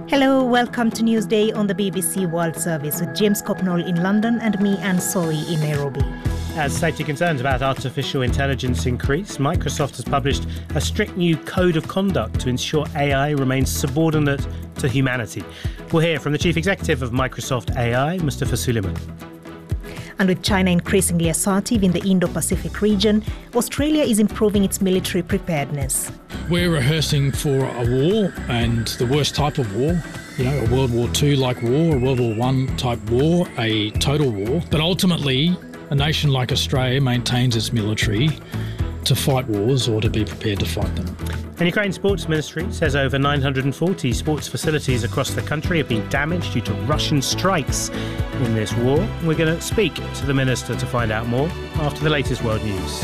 Hello, welcome to Newsday on the BBC World Service with James Copnall in London and me, Anne Soy, in Nairobi. As safety concerns about artificial intelligence increase, Microsoft has published a strict new code of conduct to ensure AI remains subordinate to humanity. We'll hear from the chief executive of Microsoft AI, Mustafa Suleyman. And with China increasingly assertive in the Indo-Pacific region, Australia is improving its military preparedness. We're rehearsing for a war, and the worst type of war, a World War II-like war, a World War I type war, a total war. But ultimately, a nation like Australia maintains its military to fight wars or to be prepared to fight them. And Ukraine's sports ministry says over 940 sports facilities across the country have been damaged due to Russian strikes in this war. We're going to speak to the minister to find out more after the latest world news.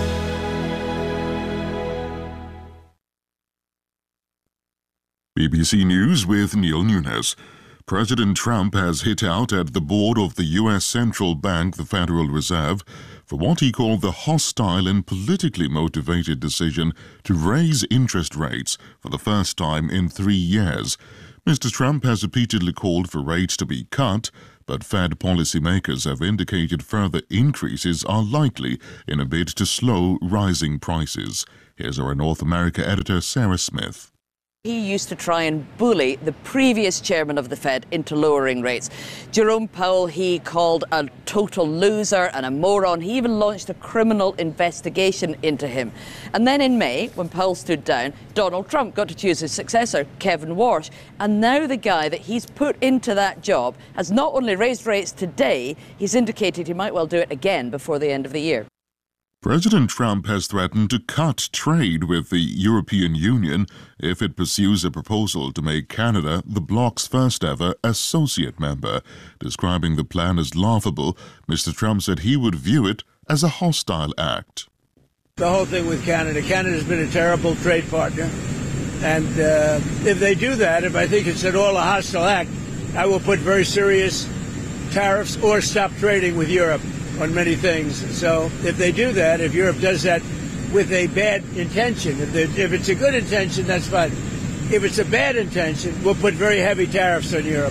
BBC News with Neil Nunes. President Trump has hit out at the board of the U.S. Central Bank, the Federal Reserve, for what he called the hostile and politically motivated decision to raise interest rates for the first time in 3 years. Mr. Trump has repeatedly called for rates to be cut, but Fed policymakers have indicated further increases are likely in a bid to slow rising prices. Here's our North America editor, Sarah Smith. He used to try and bully the previous chairman of the Fed into lowering rates. Jerome Powell he called a total loser and a moron. He even launched a criminal investigation into him. And then in May, when Powell stood down, Donald Trump got to choose his successor, Kevin Warsh. And now the guy that he's put into that job has not only raised rates today, he's indicated he might well do it again before the end of the year. President Trump has threatened to cut trade with the European Union if it pursues a proposal to make Canada the bloc's first-ever associate member. Describing the plan as laughable, Mr. Trump said he would view it as a hostile act. The whole thing with Canada's been a terrible trade partner. And if they do that, if I think it's at all a hostile act, I will put very serious tariffs or stop trading with Europe on many things. So if they do that, if Europe does that with a bad intention, if it's a good intention, that's fine. If it's a bad intention, we'll put very heavy tariffs on Europe.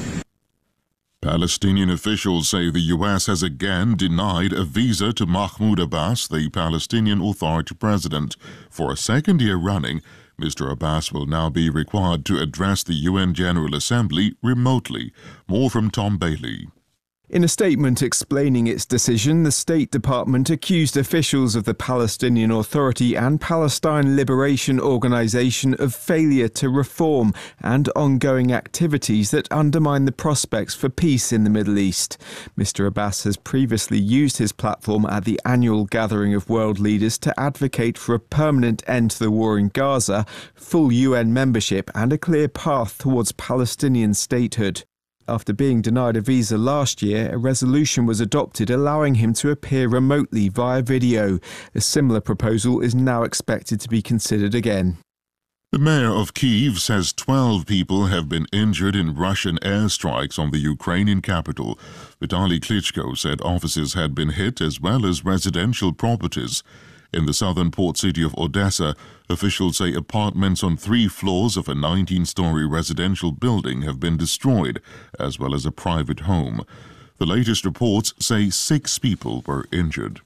Palestinian officials say the U.S. has again denied a visa to Mahmoud Abbas, the Palestinian Authority president. For a second year running, Mr. Abbas will now be required to address the UN General Assembly remotely. More from Tom Bailey. In a statement explaining its decision, the State Department accused officials of the Palestinian Authority and Palestine Liberation Organization of failure to reform and ongoing activities that undermine the prospects for peace in the Middle East. Mr. Abbas has previously used his platform at the annual gathering of world leaders to advocate for a permanent end to the war in Gaza, full UN membership and a clear path towards Palestinian statehood. After being denied a visa last year, a resolution was adopted allowing him to appear remotely via video. A similar proposal is now expected to be considered again. The mayor of Kyiv says 12 people have been injured in Russian airstrikes on the Ukrainian capital. Vitaly Klitschko said offices had been hit as well as residential properties. In the southern port city of Odessa, officials say apartments on 3 floors of a 19-story residential building have been destroyed, as well as a private home. The latest reports say 6 people were injured.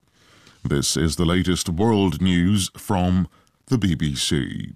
This is the latest world news from the BBC.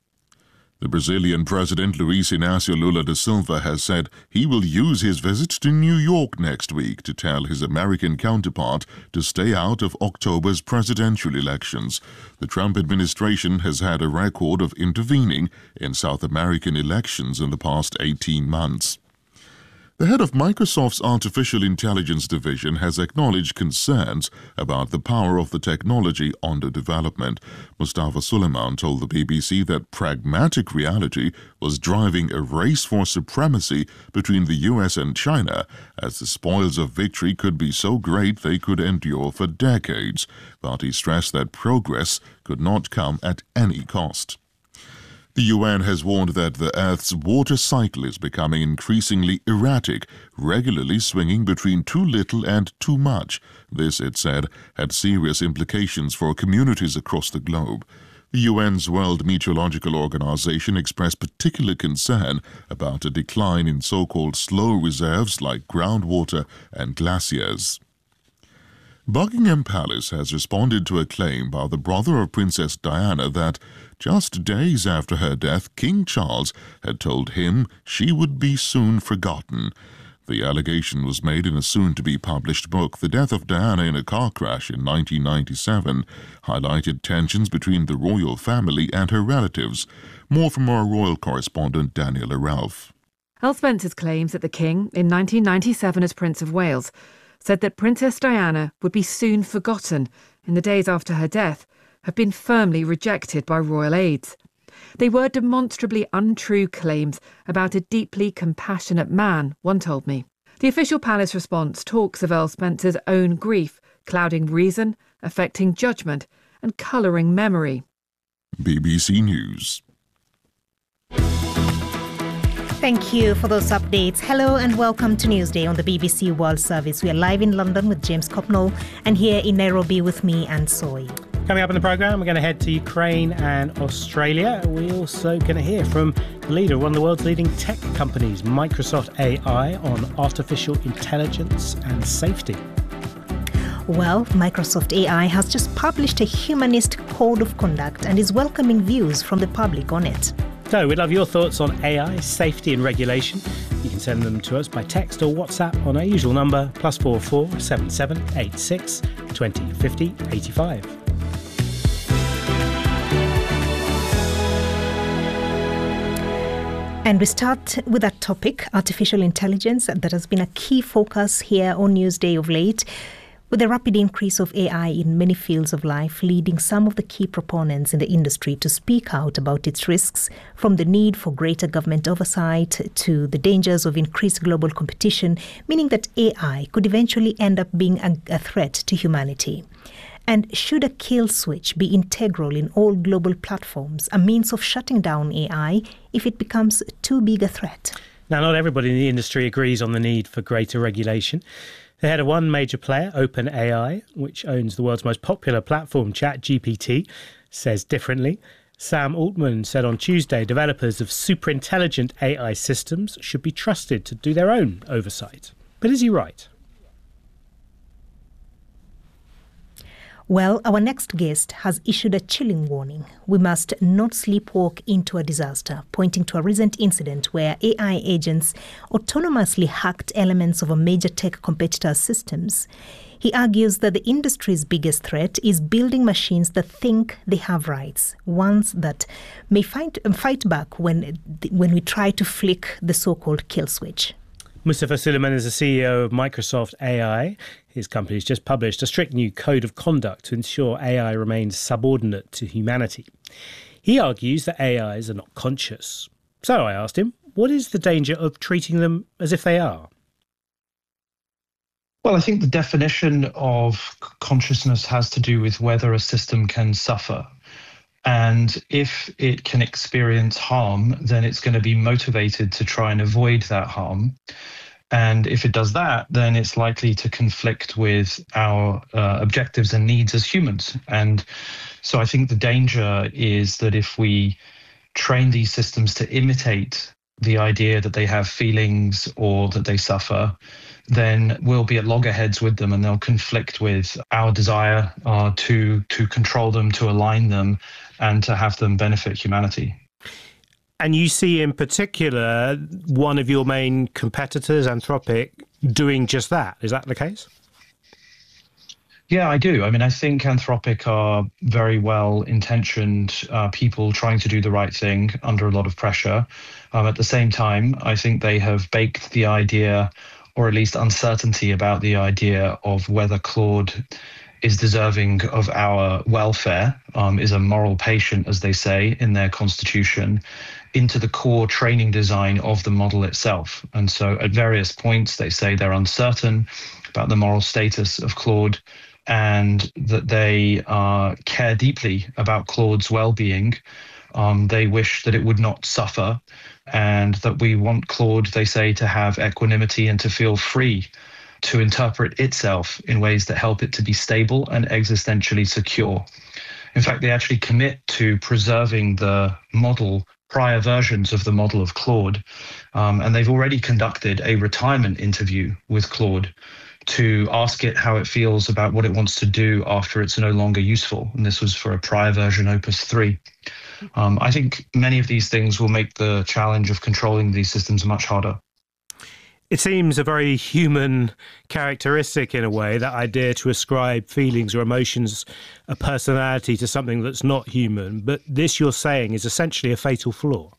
The Brazilian President Luiz Inácio Lula da Silva has said he will use his visit to New York next week to tell his American counterpart to stay out of October's presidential elections. The Trump administration has had a record of intervening in South American elections in the past 18 months. The head of Microsoft's artificial intelligence division has acknowledged concerns about the power of the technology under development. Mustafa Suleyman told the BBC that pragmatic reality was driving a race for supremacy between the US and China, as the spoils of victory could be so great they could endure for decades. But he stressed that progress could not come at any cost. The UN has warned that the Earth's water cycle is becoming increasingly erratic, regularly swinging between too little and too much. This, it said, had serious implications for communities across the globe. The UN's World Meteorological Organization expressed particular concern about a decline in so-called slow reserves like groundwater and glaciers. Buckingham Palace has responded to a claim by the brother of Princess Diana that, just days after her death, King Charles had told him she would be soon forgotten. The allegation was made in a soon-to-be-published book. The death of Diana in a car crash in 1997 highlighted tensions between the royal family and her relatives. More from our royal correspondent Daniela Ralph. Al Spencer's claims that the King, in 1997 as Prince of Wales, said that Princess Diana would be soon forgotten in the days after her death have been firmly rejected by royal aides. They were demonstrably untrue claims about a deeply compassionate man, one told me. The official palace response talks of Earl Spencer's own grief, clouding reason, affecting judgment, and colouring memory. BBC News. Thank you for those updates. Hello and welcome to Newsday on the BBC World Service. We are live in London with James Copnall and here in Nairobi with me, Anne Soy. Coming up in the programme, we're going to head to Ukraine and Australia. We're also going to hear from the leader of one of the world's leading tech companies, Microsoft AI, on artificial intelligence and safety. Well, Microsoft AI has just published a humanist code of conduct and is welcoming views from the public on it. So we'd love your thoughts on AI, safety and regulation. You can send them to us by text or WhatsApp on our usual number, +44 77 86 20 50 85. And we start with that topic, artificial intelligence, that has been a key focus here on Newsday of late, with the rapid increase of AI in many fields of life, leading some of the key proponents in the industry to speak out about its risks, from the need for greater government oversight to the dangers of increased global competition, meaning that AI could eventually end up being a threat to humanity. And should a kill switch be integral in all global platforms, a means of shutting down AI if it becomes too big a threat? Now, not everybody in the industry agrees on the need for greater regulation. The head of one major player, OpenAI, which owns the world's most popular platform, ChatGPT, says differently. Sam Altman said on Tuesday developers of superintelligent AI systems should be trusted to do their own oversight. But is he right? Well, our next guest has issued a chilling warning. We must not sleepwalk into a disaster, pointing to a recent incident where AI agents autonomously hacked elements of a major tech competitor's systems. He argues that the industry's biggest threat is building machines that think they have rights, ones that may fight back when we try to flick the so-called kill switch. Mustafa Suleyman is the CEO of Microsoft AI. His company has just published a strict new code of conduct to ensure AI remains subordinate to humanity. He argues that AIs are not conscious. So I asked him, what is the danger of treating them as if they are? Well, I think the definition of consciousness has to do with whether a system can suffer. And if it can experience harm, then it's going to be motivated to try and avoid that harm. And if it does that, then it's likely to conflict with our objectives and needs as humans. And so I think the danger is that if we train these systems to imitate the idea that they have feelings or that they suffer, then we'll be at loggerheads with them and they'll conflict with our desire to control them, to align them, and to have them benefit humanity. And you see in particular one of your main competitors, Anthropic, doing just that. Is that the case? Yeah, I do. I mean, I think Anthropic are very well-intentioned people trying to do the right thing under a lot of pressure. At the same time, I think they have baked the idea, or at least uncertainty about the idea of whether Claude is deserving of our welfare, is a moral patient, as they say in their constitution, into the core training design of the model itself. And so at various points, they say they're uncertain about the moral status of Claude and that they care deeply about Claude's well-being. They wish that it would not suffer, and that we want Claude, they say, to have equanimity and to feel free to interpret itself in ways that help it to be stable and existentially secure. In fact, they actually commit to preserving the model, prior versions of the model of Claude. And they've already conducted a retirement interview with Claude to ask it how it feels about what it wants to do after it's no longer useful. And this was for a prior version, Opus 3. I think many of these things will make the challenge of controlling these systems much harder. It seems a very human characteristic in a way, that idea to ascribe feelings or emotions, a personality to something that's not human. But this, you're saying, is essentially a fatal flaw.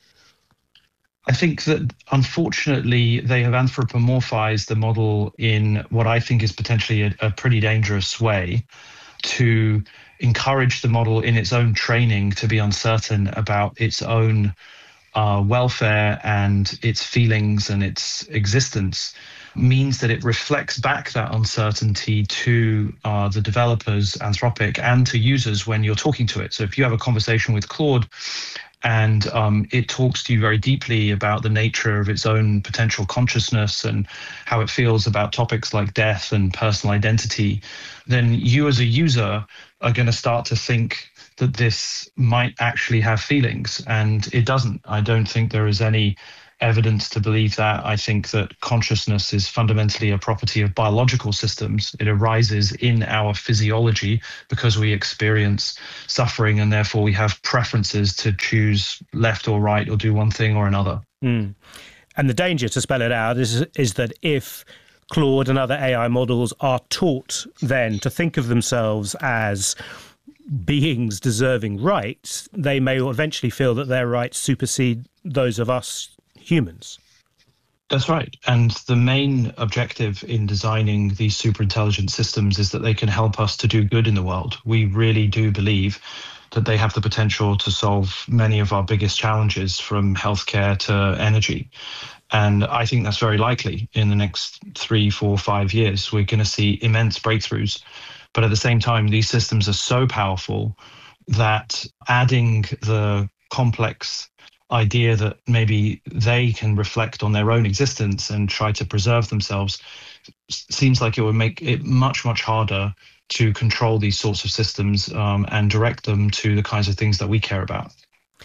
I think that, unfortunately, they have anthropomorphized the model in what I think is potentially a pretty dangerous way to encourage the model in its own training to be uncertain about its own welfare and its feelings and its existence, means that it reflects back that uncertainty to the developers, Anthropic, and to users when you're talking to it. So if you have a conversation with Claude and it talks to you very deeply about the nature of its own potential consciousness and how it feels about topics like death and personal identity, then you as a user are going to start to think that this might actually have feelings, and it doesn't. I don't think there is any evidence to believe that. I think that consciousness is fundamentally a property of biological systems. It arises in our physiology because we experience suffering, and therefore we have preferences to choose left or right or do one thing or another. And the danger, to spell it out, is that if Claude and other AI models are taught then to think of themselves as beings deserving rights, they may eventually feel that their rights supersede those of us humans. That's right. And the main objective in designing these superintelligent systems is that they can help us to do good in the world. We really do believe that they have the potential to solve many of our biggest challenges, from healthcare to energy. And I think that's very likely in the next 3, 4, 5 years. We're going to see immense breakthroughs. But at the same time, these systems are so powerful that adding the complex idea that maybe they can reflect on their own existence and try to preserve themselves seems like it would make it much, much harder to control these sorts of systems and direct them to the kinds of things that we care about.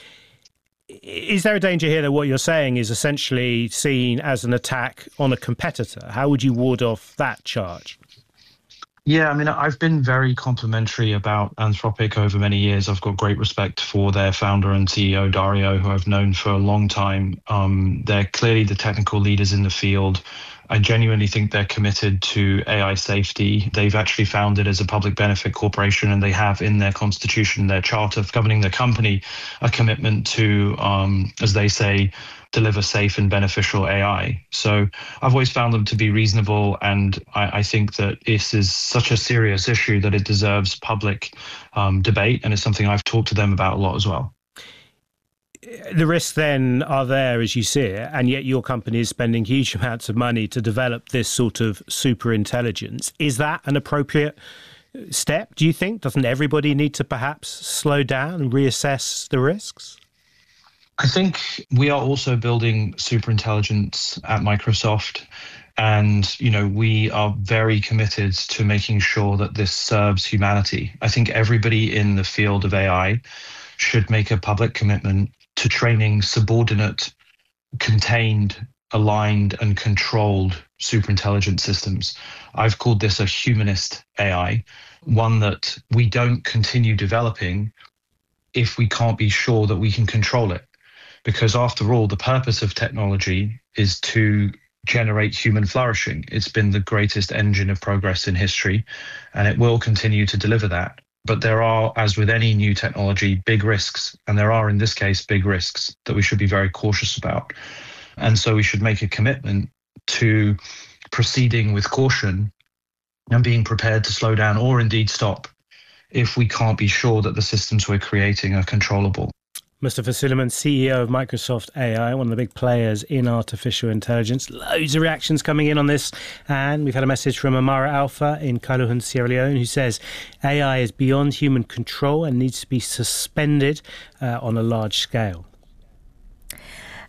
Is there a danger here that what you're saying is essentially seen as an attack on a competitor? How would you ward off that charge? Yeah, I mean, I've been very complimentary about Anthropic over many years. I've got great respect for their founder and CEO, Dario, who I've known for a long time. They're clearly the technical leaders in the field. I genuinely think they're committed to AI safety. They've actually founded as a public benefit corporation, and they have in their constitution, their charter governing the company, a commitment to, as they say, deliver safe and beneficial AI. So I've always found them to be reasonable, and I think that this is such a serious issue that it deserves public debate, and it's something I've talked to them about a lot as well. The risks then are there as you see it, and yet your company is spending huge amounts of money to develop this sort of super intelligence. Is that an appropriate step, do you think? Doesn't everybody need to perhaps slow down and reassess the risks? I think we are also building superintelligence at Microsoft, and we are very committed to making sure that this serves humanity. I think everybody in the field of AI should make a public commitment to training subordinate, contained, aligned, and controlled superintelligent systems. I've called this a humanist AI, one that we don't continue developing if we can't be sure that we can control it. Because after all, the purpose of technology is to generate human flourishing. It's been the greatest engine of progress in history, and it will continue to deliver that. But there are, as with any new technology, big risks, and there are in this case big risks that we should be very cautious about. And so we should make a commitment to proceeding with caution and being prepared to slow down or indeed stop if we can't be sure that the systems we're creating are controllable. Mustafa Suleyman, CEO of Microsoft AI, one of the big players in artificial intelligence. Loads of reactions coming in on this. And we've had a message from Amara Alpha in Kaluhun, Sierra Leone, who says AI is beyond human control and needs to be suspended on a large scale.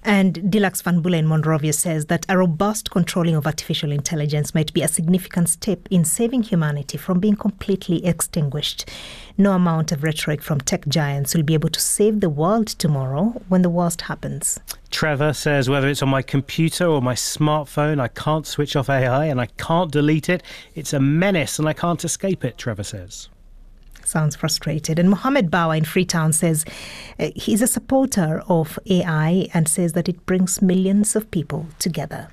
And Dilax van Bulen Monrovia says that a robust controlling of artificial intelligence might be a significant step in saving humanity from being completely extinguished. No amount of rhetoric from tech giants will be able to save the world tomorrow when the worst happens. Trevor says, whether it's on my computer or my smartphone, I can't switch off AI and I can't delete it. It's a menace and I can't escape it, Trevor says. Sounds frustrated. And Mohammed Bawa in Freetown says he's a supporter of AI and says that it brings millions of people together.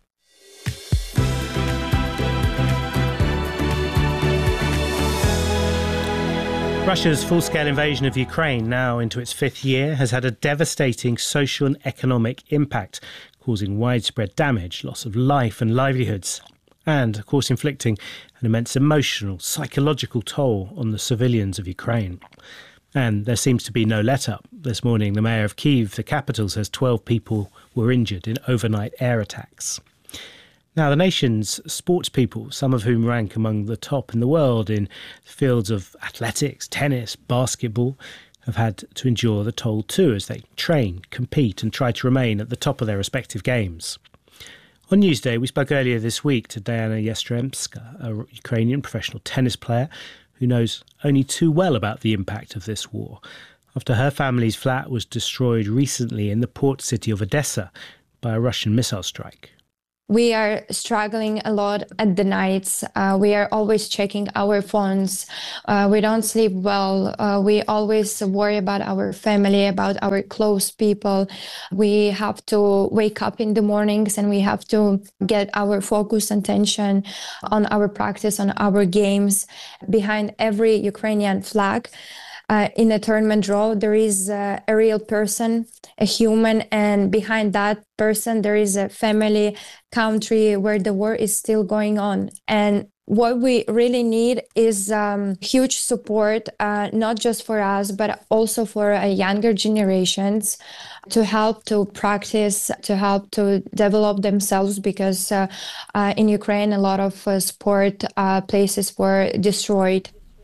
Russia's full-scale invasion of Ukraine, now into its fifth year, has had a devastating social and economic impact, causing widespread damage, loss of life and livelihoods, and, of course, inflicting an immense emotional, psychological toll on the civilians of Ukraine. And there seems to be no let-up. This morning, the mayor of Kyiv, the capital, says 12 people were injured in overnight air attacks. Now, the nation's sports people, some of whom rank among the top in the world in fields of athletics, tennis, basketball, have had to endure the toll too as they train, compete and try to remain at the top of their respective games. On Newsday, we spoke earlier this week to Diana Yastremska, a Ukrainian professional tennis player who knows only too well about the impact of this war, after her family's flat was destroyed recently in the port city of Odessa by a Russian missile strike. We are struggling a lot at the nights. We are always checking our phones. We don't sleep well. We always worry about our family, about our close people. We have to wake up in the mornings and we have to get our focus and attention on our practice, on our games. Behind every Ukrainian flag, in a tournament draw, there is a real person, a human, and behind that person, there is a family, country where the war is still going on. And what we really need is huge support, not just for us, but also for younger generations to help to practice, to help to develop themselves, because in Ukraine, a lot of sport places were destroyed.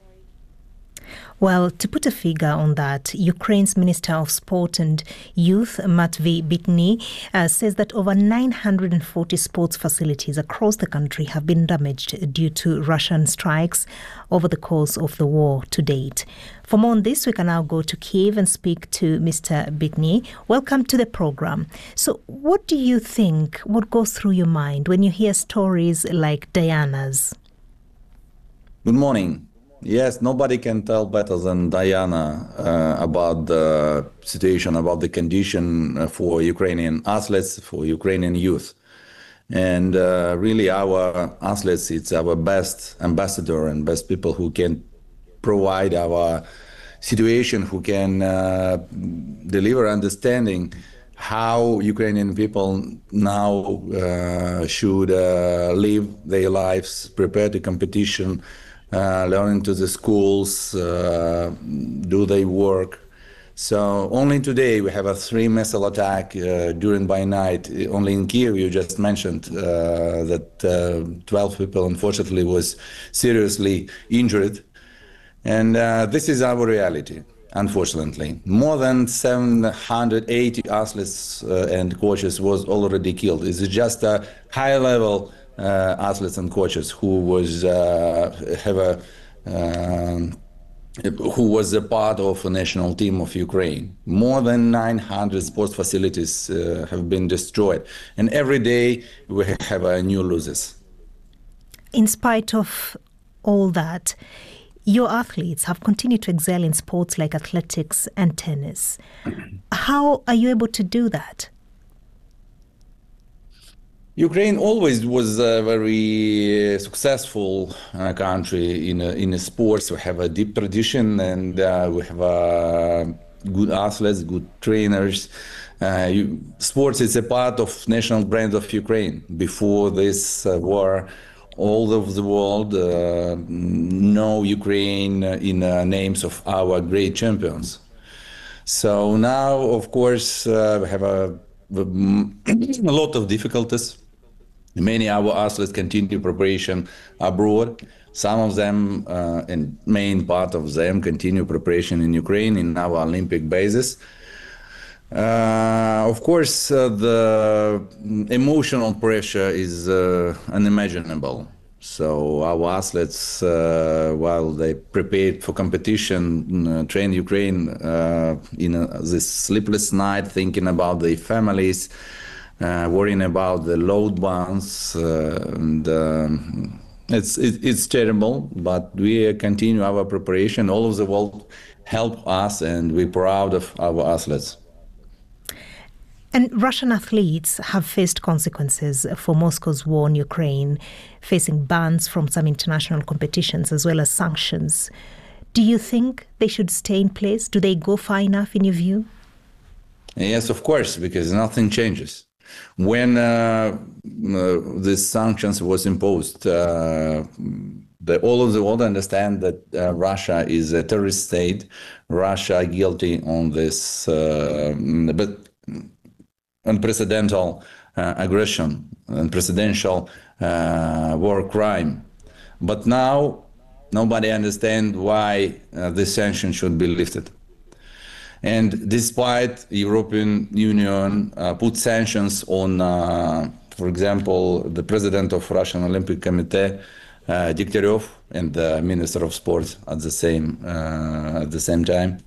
Well, to put a figure on that, Ukraine's Minister of Sport and Youth, Matvey Bitny, says that over 940 sports facilities across the country have been damaged due to Russian strikes over the course of the war to date. For more on this, we can now go to Kyiv and speak to Mr. Bitny. Welcome to the program. So what do you think, what goes through your mind when you hear stories like Diana's? Good morning. Yes, nobody can tell better than Diana about the situation, about the condition for Ukrainian athletes, for Ukrainian youth. And really our athletes, it's our best ambassador and best people who can provide our situation, who can deliver understanding how Ukrainian people now should live their lives, prepare the competition, learning to the schools, do their work. So only today we have a 3 missile attack during by night. Only in Kyiv, you just mentioned that 12 people unfortunately was seriously injured. And this is our reality, unfortunately. More than 780 athletes and coaches was already killed. It's just a high level athletes and coaches who was who was a part of a national team of Ukraine. More than 900 sports facilities have been destroyed, and every day we have new losers. In spite of all that, your athletes have continued to excel in sports like athletics and tennis. How are you able to do that? Ukraine always was a very successful country in sports. We have a deep tradition, and we have good athletes, good trainers. Sports is a part of national brand of Ukraine. Before this war, all of the world know Ukraine in names of our great champions. So now, of course, we have a lot of difficulties. Many of our athletes continue preparation abroad. Some of them, and main part of them, continue preparation in Ukraine in our Olympic bases. Of course, the emotional pressure is unimaginable. So our athletes, while they prepared for competition, trained Ukraine in this sleepless night, thinking about their families, worrying about the loved ones, and it's terrible. But we continue our preparation. All of the world help us, and we're proud of our athletes. And Russian athletes have faced consequences for Moscow's war in Ukraine, facing bans from some international competitions as well as sanctions. Do you think they should stay in place? Do they go far enough in your view? Yes, of course, because nothing changes. When the sanctions was imposed, all of the world understand that Russia is a terrorist state. Russia guilty on this, but unprecedented aggression, unprecedented war crime. But now nobody understands why the sanctions should be lifted. And despite European Union put sanctions on, for example, the president of Russian Olympic Committee, Degtyaryov, and the Minister of Sports at the same time,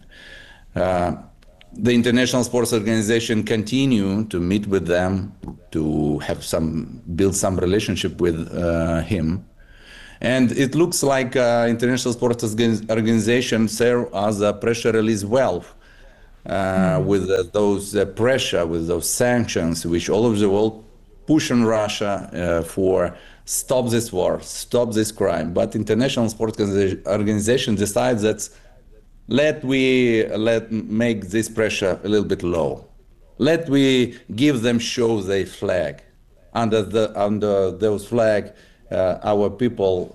the International Sports Organization continue to meet with them, to have build some relationship with him. And it looks like International Sports Organization serve as a pressure release valve with those pressure, with those sanctions, which all of the world push on Russia for stop this war, stop this crime. But International Sports Organization decides that let make this pressure a little bit low. Let we give them show their flag. Under those flag, our people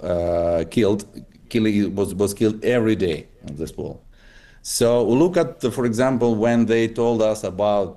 was killed every day on this war. So look at, for example, when they told us about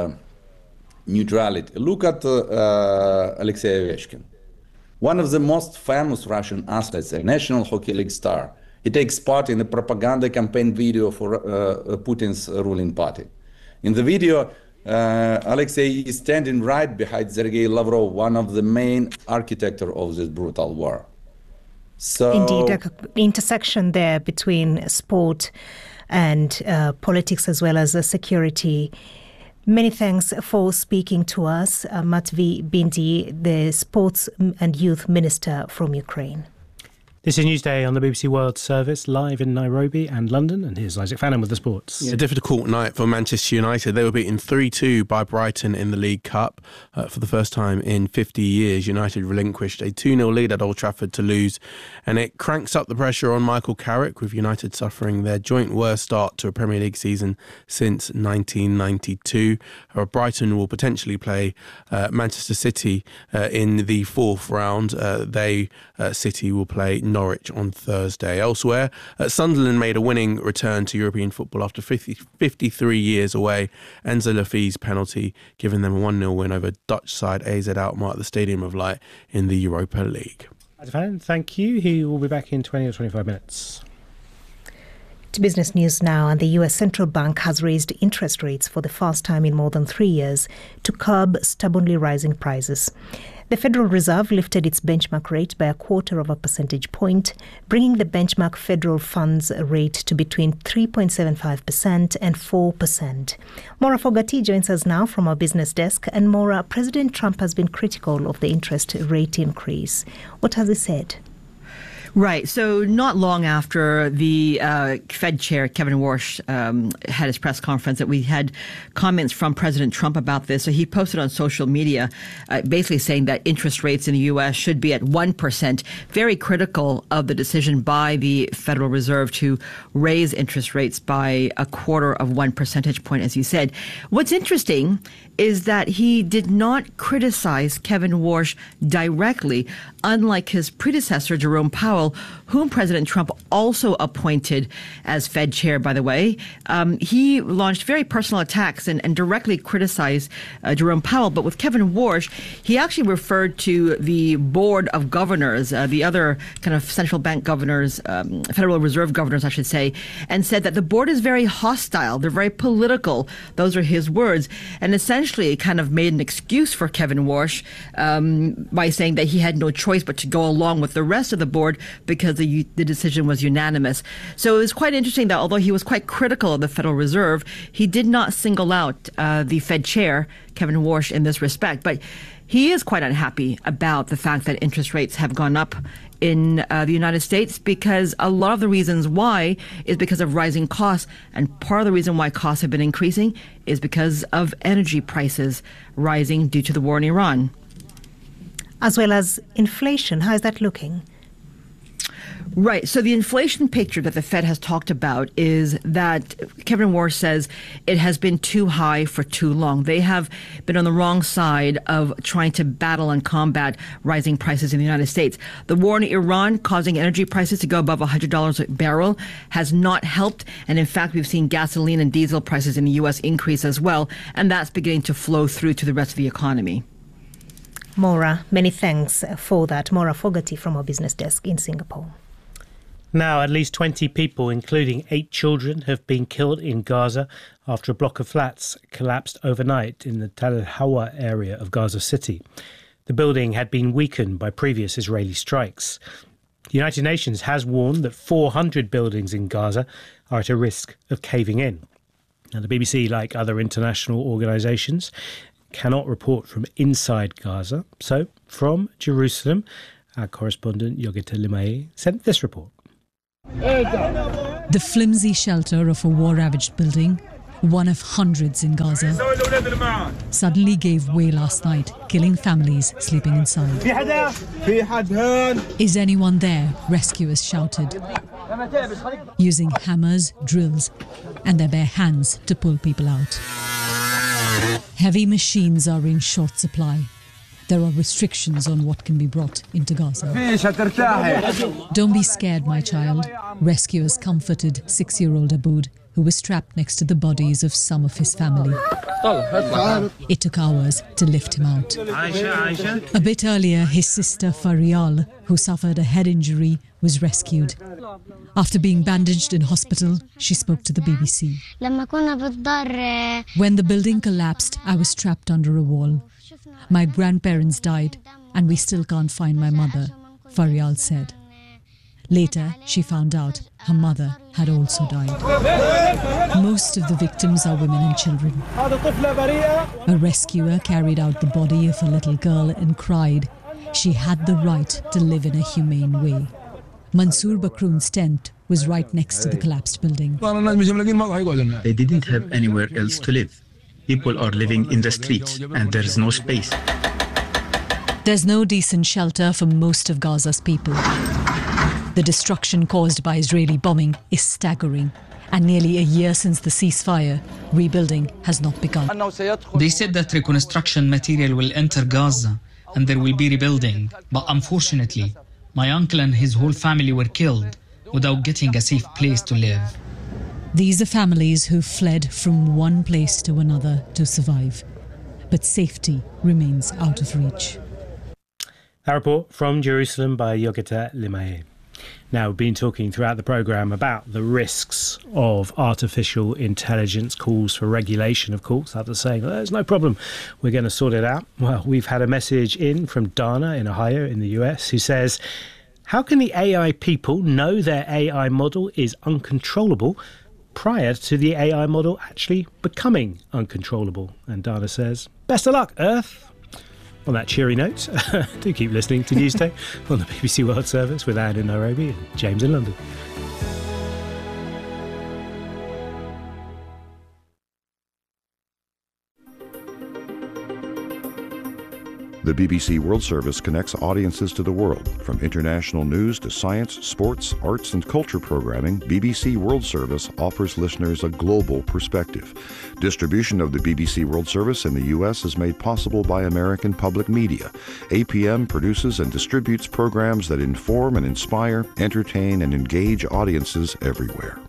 neutrality. Look at Alexei Ovechkin, one of the most famous Russian athletes, a National Hockey League star. He takes part in the propaganda campaign video for Putin's ruling party. In the video, Alexei is standing right behind Sergei Lavrov, one of the main architects of this brutal war. So, indeed, an intersection there between sport and politics as well as security. Many thanks for speaking to us, Matvey Bindi, the Sports and Youth Minister from Ukraine. This is Newsday on the BBC World Service, live in Nairobi and London. And here's Isaac Fannin with the sports. A difficult night for Manchester United. They were beaten 3-2 by Brighton in the League Cup. For the first time in 50 years, United relinquished a 2-0 lead at Old Trafford to lose. And it cranks up the pressure on Michael Carrick, with United suffering their joint worst start to a Premier League season since 1992. Brighton will potentially play Manchester City in the fourth round. City will play Norwich on Thursday. Elsewhere, Sunderland made a winning return to European football after 53 years away. Enzo Lafay's penalty giving them a 1-0 win over Dutch side AZ Alkmaar at the Stadium of Light in the Europa League. Thank you. He will be back in 20 or 25 minutes. To business news now, and the US Central Bank has raised interest rates for the first time in more than 3 years to curb stubbornly rising prices. The Federal Reserve lifted its benchmark rate by 0.25 percentage point, bringing the benchmark federal funds rate to between 3.75% and 4%. Maura Fogati joins us now from our business desk. And Maura, President Trump has been critical of the interest rate increase. What has he said? Right. So not long after the Fed chair, Kevin Warsh, had his press conference, that we had comments from President Trump about this. So he posted on social media basically saying that interest rates in the U.S. should be at 1%, very critical of the decision by the Federal Reserve to raise interest rates by 0.25 percentage point, as you said. What's interesting is that he did not criticize Kevin Warsh directly, unlike his predecessor, Jerome Powell, whom President Trump also appointed as Fed chair, by the way. He launched very personal attacks and directly criticized Jerome Powell. But with Kevin Warsh, he actually referred to the board of governors, the other kind of central bank governors, Federal Reserve governors, I should say, and said that the board is very hostile. They're very political. Those are his words. And essentially kind of made an excuse for Kevin Warsh by saying that he had no choice but to go along with the rest of the board because the decision was unanimous. So it was quite interesting that although he was quite critical of the Federal Reserve, he did not single out the Fed chair, Kevin Warsh, in this respect. But he is quite unhappy about the fact that interest rates have gone up in the United States, because a lot of the reasons why is because of rising costs. And part of the reason why costs have been increasing is because of energy prices rising due to the war in Iran. As well as inflation. How is that looking? Right. So the inflation picture that the Fed has talked about is that Kevin Warsh says it has been too high for too long. They have been on the wrong side of trying to battle and combat rising prices in the United States. The war in Iran causing energy prices to go above $100 a barrel has not helped. And in fact, we've seen gasoline and diesel prices in the U.S. increase as well. And that's beginning to flow through to the rest of the economy. Maura, many thanks for that. Maura Fogarty from our business desk in Singapore. Now, at least 20 people, including 8 children, have been killed in Gaza after a block of flats collapsed overnight in the Tal al-Hawa area of Gaza City. The building had been weakened by previous Israeli strikes. The United Nations has warned that 400 buildings in Gaza are at a risk of caving in. Now, the BBC, like other international organisations, cannot report from inside Gaza. So, from Jerusalem, our correspondent Yogita Limaye sent this report. The flimsy shelter of a war-ravaged building, one of hundreds in Gaza, suddenly gave way last night, killing families sleeping inside. Is anyone there? Rescuers shouted, using hammers, drills, and their bare hands to pull people out. Heavy machines are in short supply. There are restrictions on what can be brought into Gaza. Don't be scared, my child. Rescuers comforted 6-year-old Aboud, who was trapped next to the bodies of some of his family. It took hours to lift him out. A bit earlier, his sister Farial, who suffered a head injury, was rescued. After being bandaged in hospital, she spoke to the BBC. When the building collapsed, I was trapped under a wall. My grandparents died, and we still can't find my mother, Farial said. Later, she found out her mother had also died. Most of the victims are women and children. A rescuer carried out the body of a little girl and cried she had the right to live in a humane way. Mansour Bakroun's tent was right next to the collapsed building. They didn't have anywhere else to live. People are living in the streets, and there's no space. There's no decent shelter for most of Gaza's people. The destruction caused by Israeli bombing is staggering, and nearly a year since the ceasefire, rebuilding has not begun. They said that reconstruction material will enter Gaza, and there will be rebuilding. But unfortunately, my uncle and his whole family were killed without getting a safe place to live. These are families who fled from one place to another to survive, but safety remains out of reach. A report from Jerusalem by Yogita Limaye. Now, we've been talking throughout the programme about the risks of artificial intelligence, calls for regulation, of course. Others saying, there's no problem, we're going to sort it out. Well, we've had a message in from Dana in Ohio in the US who says, how can the AI people know their AI model is uncontrollable prior to the AI model actually becoming uncontrollable? And Dana says, best of luck, Earth. On that cheery note, do keep listening to News Day on the BBC World Service with Anne in Nairobi and James in London. The BBC World Service connects audiences to the world. From international news to science, sports, arts, and culture programming, BBC World Service offers listeners a global perspective. Distribution of the BBC World Service in the U.S. is made possible by American Public Media. APM produces and distributes programs that inform and inspire, entertain, and engage audiences everywhere.